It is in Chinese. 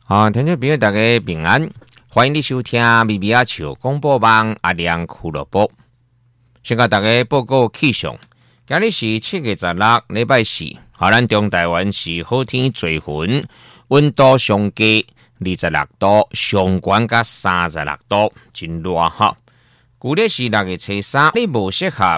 听众朋友大家平安，欢迎你收听咪咪仔笑广播网阿亮俱乐部。先甲大家报告气象，今日是7月16，礼拜四。咱中台湾是好天做云，温度上低26度，上悬甲36度，真热哈。旧历是6月初3，你无适合